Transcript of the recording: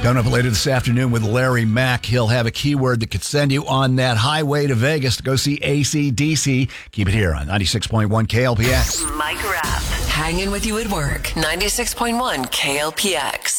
Coming up later this afternoon with Larry Mack, he'll have a keyword that could send you on that highway to Vegas to go see AC/DC. Keep it here on 96.1 KLPX. Mike Rapp. Hanging with you at work. 96.1 KLPX.